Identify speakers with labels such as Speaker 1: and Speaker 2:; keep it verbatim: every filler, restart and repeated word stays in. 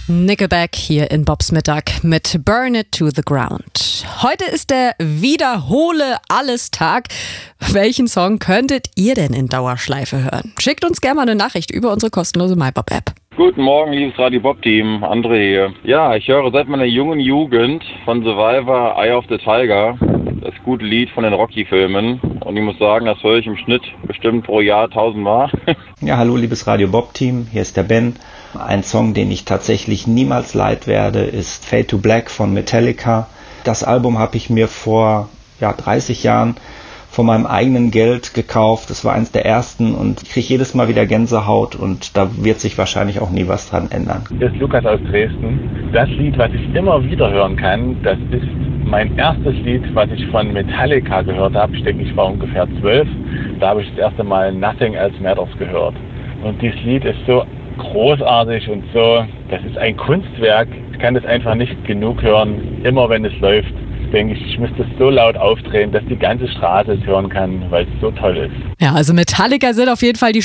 Speaker 1: Nickelback hier in Bobs Mittag mit Burn It to the Ground. Heute ist der Wiederhole alles Tag. Welchen Song könntet ihr denn in Dauerschleife hören? Schickt uns gerne mal eine Nachricht über unsere kostenlose MyBob-App.
Speaker 2: Guten Morgen, liebes Radio Bob-Team, André hier. Ja, ich höre seit meiner jungen Jugend von Survivor Eye of the Tiger, das gute Lied von den Rocky-Filmen. Und ich muss sagen, das höre ich im Schnitt bestimmt pro Jahr tausendmal.
Speaker 3: Ja, hallo liebes Radio Bob-Team, hier ist der Ben. Ein Song, den ich tatsächlich niemals leid werde, ist Fade to Black von Metallica. Das Album habe ich mir vor ja, dreißig Jahren von meinem eigenen Geld gekauft. Das war eins der ersten und ich kriege jedes Mal wieder Gänsehaut und da wird sich wahrscheinlich auch nie was dran ändern.
Speaker 4: Hier ist Lukas aus Dresden. Das Lied, was ich immer wieder hören kann, das ist mein erstes Lied, was ich von Metallica gehört habe. Ich denke, ich war ungefähr zwölf. Da habe ich das erste Mal Nothing Else Matters gehört. Und dieses Lied ist so großartig und so, das ist ein Kunstwerk. Ich kann das einfach nicht genug hören. Immer wenn es läuft, denke ich, ich müsste es so laut aufdrehen, dass die ganze Straße es hören kann, weil es so toll ist.
Speaker 1: Ja, also Metallica sind auf jeden Fall die